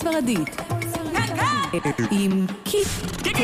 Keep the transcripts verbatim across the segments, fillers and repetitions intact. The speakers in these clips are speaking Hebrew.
ספרדית עם קיקה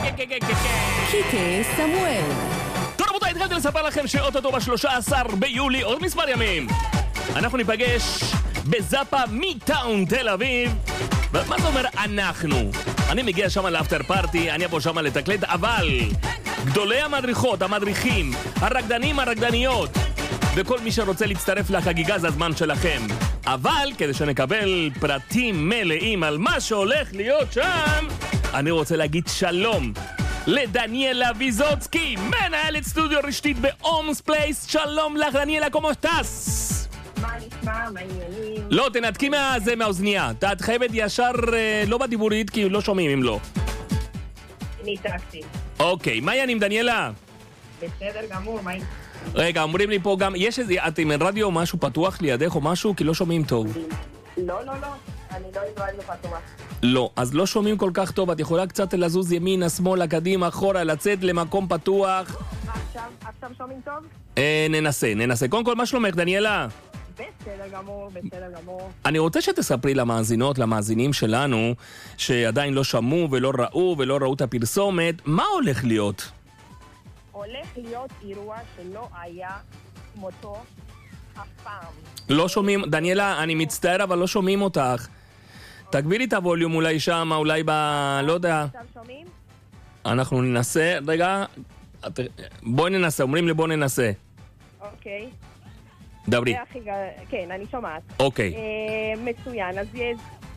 קיקה סמואל. טוב רבותיי, התחלתי לספר לכם שאוטוטו ב-שלושה עשר ביולי, עוד מספר ימים, אנחנו ניפגש בזאפה מיטאון תל אביב. ומה זה אומר אנחנו? אני מגיע שם לאפטר פארטי, אני אבוא שם לתקלט, אבל גדולי המדריכות, המדריכים, הרקדנים, הרקדניות וכל מי שרוצה להצטרף לחגיגה זה הזמן שלכם. אבל כדי שנקבל פרטים מלאים על מה שהולך להיות שם, אני רוצה להגיד שלום לדניאלה ויזוצקי, מנהלת סטודיו רשתית באומס פלייס. שלום לך דניאלה, כמו שטס? מה נשמע? מה עניינים? לא, תנתקי מהזה מהאוזנייה. את חייבת ישר, לא בדיבורית, כי לא שומעים אם לא. ניתקתי. אוקיי, מה העניינים דניאלה? בסדר גמור, מה... רגע, אומרים לי פה גם, יש איזה, את עם רדיו משהו פתוח לידך או משהו? כי לא שומעים טוב. לא, לא, לא, אני לא אברעים לפתוח. לא, אז לא שומעים כל כך טוב. את יכולה קצת לזוז ימינה, שמאלה, קדימה, אחורה, לצאת למקום פתוח. עכשיו, עכשיו שומעים טוב? אה, ננסה, ננסה. קודם כל, מה שלומך דניאלה? בסדר גמור, בסדר גמור. אני רוצה שתספרי למאזינות, למאזינים שלנו, שעדיין לא שמעו ולא ראו ולא ראו את הפרסומת, מה הולך להיות? הולך להיות אירוע שלא היה כמותו אף פעם. לא שומעים, דניאלה, אני מצטער, אבל לא שומעים אותך. תגבילי את הווליום אולי שם, אולי ב... לא יודע. עכשיו שומעים? אנחנו ננסה, רגע, בואי ננסה, אומרים לי בואי ננסה. אוקיי. דברי. זה הכי ג... כן, אני שומעת. אוקיי. אה, מצוין, אז יש...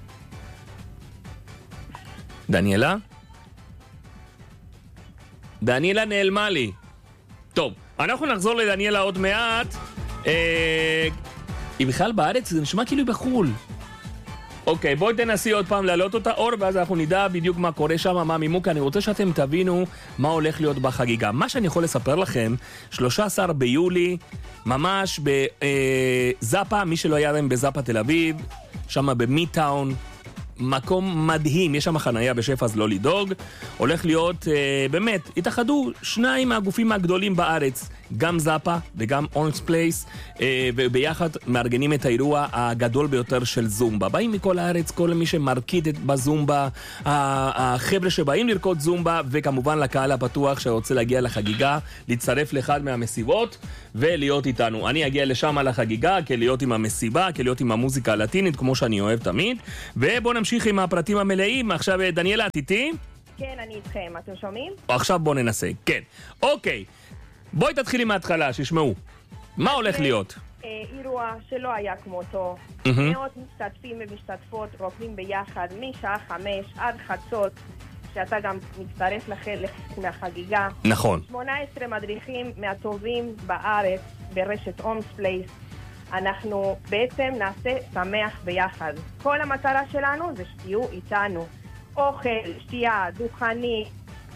דניאלה? דניאלה נעלמה לי. טוב, אנחנו נחזור לדניאלה עוד מעט. אה... היא בכלל בארץ? זה נשמע כאילו היא בחול. אוקיי, בואי תנסי עוד פעם להעלות אותה אור, ואז אנחנו נדע בדיוק מה קורה שם, מה מימוק. אני רוצה שאתם תבינו מה הולך להיות בחגיגה. מה שאני יכול לספר לכם, שלושה עשר ביולי, ממש בזאפה, מי שלא היה להם בזאפה תל אביב, שם במיטאון, מקום מדהים, יש שם חנייה בשף, אז לא לדאוג. הולך להיות, אה, באמת, התאחדו שניים מהגופים הגדולים בארץ, גם זאפה וגם אונס פלייס, אה, וביחד מארגנים את האירוע הגדול ביותר של זומבה. באים מכל הארץ, כל מי שמרקיד בזומבה, החבר'ה שבאים לרקוד זומבה, וכמובן לקהל הפתוח שרוצה להגיע לחגיגה, להצטרף לאחד מהמסיבות ולהיות איתנו. אני אגיע לשם לחגיגה, כלהיות עם המסיבה, כלהיות עם המוזיקה הלטינית, כמו שאני אוהב תמיד. ובואו נמשיך עם הפרטים המלאים. עכשיו דניאלה, את איתי? כן, אני איתכם. אתם שומעים? עכשיו בואו ננסה. כן. אוקיי. בואי תתחילי מההתחלה, שישמעו. מה הולך להיות? אירוע שלא היה כמותו. מאות משתתפים ומשתתפות רוקדים ביחד משעה חמש עד חצות, שאתה גם מצטרף לחלק מהחגיגה. נכון. שמונה עשרה מדריכים מהטובים בארץ ברשת אומס פלייס. אנחנו בעצם נעשה שמח ביחד. כל המטרה שלנו זה שתהיו איתנו. אוכל, שתייה, דוכני,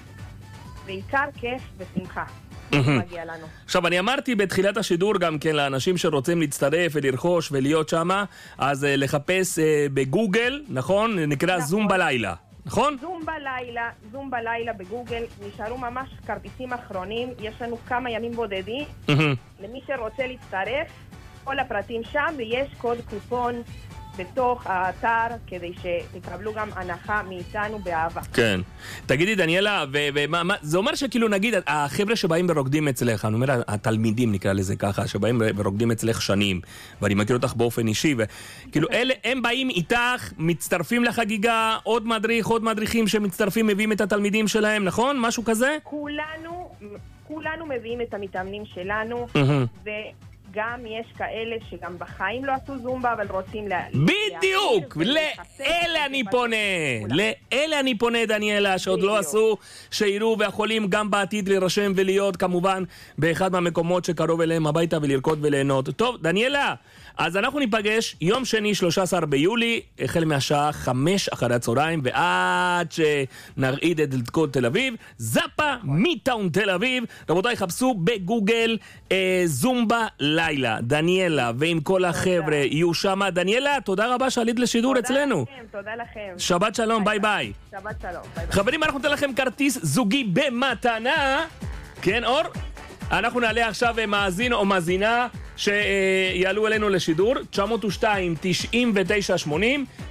בעיקר כיף ושמחה. מגיע לנו. עכשיו, אני אמרתי בתחילת השידור גם כן לאנשים שרוצים להצטרף ולרכוש ולהיות שמה, אז לחפש בגוגל, נכון? נקרא זום בלילה. נכון? זום בלילה, זום בלילה בגוגל, נשארו ממש כרטיסים אחרונים, יש לנו כמה ימים בודדים, למי שרוצה להצטרף, כל הפרטים שם, ויש קוד קופון בתוך האתר, כדי שתקבלו גם הנחה מאיתנו באהבה. כן. תגידי דניאלה, זה אומר שכאילו נגיד, החבר'ה שבאים ורוקדים אצלך, אני אומר, התלמידים נקרא לזה ככה, שבאים ורוקדים אצלך שנים, ואני מכיר אותך באופן אישי, וכאילו אלה, הם באים איתך, מצטרפים לחגיגה, עוד מדריך, עוד מדריכים שמצטרפים, מביאים את התלמידים שלהם, נכון? משהו כזה? כולנו, כולנו מביאים את המתאמנים שלנו, ו... גם יש כאלה שגם בחיים לא עשו זומבה, אבל רוצים לה... בדיוק! לאלה אני פונה! לאלה אני פונה, דניאלה, שעוד לא עשו, שיראו ויכולים גם בעתיד להירשם ולהיות כמובן באחד מהמקומות שקרוב אליהם הביתה ולרקוד וליהנות. טוב, דניאלה, אז אנחנו ניפגש יום שני שלושה עשר ביולי, החל מהשעה חמש אחרי הצהריים, ועד שנרעיד את דלתות תל אביב, זאפה מיטאון תל אביב. רבותיי, חפשו בגוגל אה, זומבה לילה, דניאלה, ועם כל החבר'ה יהיו שם. דניאלה, תודה רבה שעלית לשידור תודה אצלנו. לכם, תודה לכם. שבת שלום, ביי ביי. שבת שלום, ביי ביי. חברים, אנחנו ניתן לכם כרטיס זוגי במתנה. כן, אור? אנחנו נעלה עכשיו מאזין או מאזינה שיעלו אלינו לשידור, תשע אפס שתיים תשעים ותשע שמונים,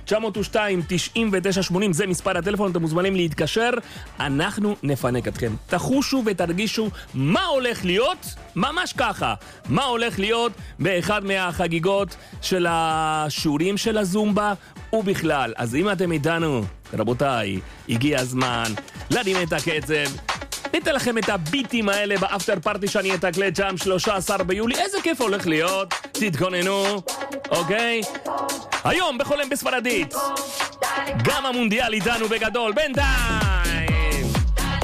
תשע אפס שתיים תשעים ותשע שמונים, זה מספר הטלפון, אתם מוזמנים להתקשר, אנחנו נפנק אתכם. תחושו ותרגישו מה הולך להיות, ממש ככה, מה הולך להיות באחד מהחגיגות של השיעורים של הזומבה ובכלל. אז אם אתם איתנו, רבותיי, הגיע הזמן להרים את הקצב, ניתן לכם את הביטים האלה באפטר פארטי שאני אתקלט שם שלושה עשר ביולי. איזה כיף הולך להיות, תתכוננו, אוקיי? היום בחולם בספרדית, גם המונדיאל איתנו בגדול, בינתיים.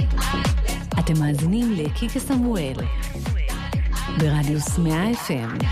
אתם מאזינים לקיקה סמואל ברדיוס מאה אף אם.